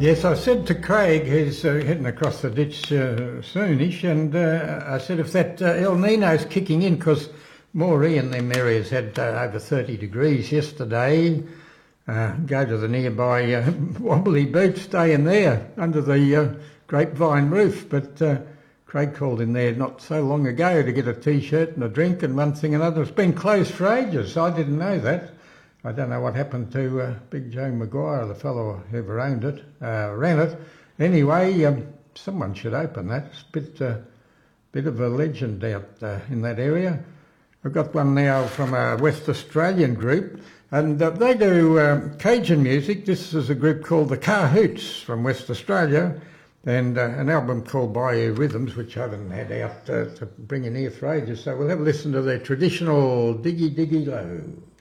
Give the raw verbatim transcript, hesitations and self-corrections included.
Yes, I said to Craig, who's uh, heading across the ditch uh, soonish, and uh, I said if that uh, El Nino's kicking in, because Moree and them areas had uh, over thirty degrees yesterday, uh, go to the nearby uh, Wobbly Beach, staying there under the uh, grapevine roof. But uh, Craig called in there not so long ago to get a T-shirt and a drink and one thing and another. It's been closed for ages. I didn't know that. I don't know what happened to uh, Big Joe Maguire, the fellow who ever owned it, uh, ran it. Anyway, um, someone should open that. It's a bit, uh, bit of a legend out uh, in that area. I've got one now from a West Australian group, and uh, they do um, Cajun music. This is a group called the Cahoots from West Australia, and uh, an album called Bayou Rhythms, which I haven't had out uh, to bring in here for ages. So we'll have a listen to their traditional Diggy Diggy Low.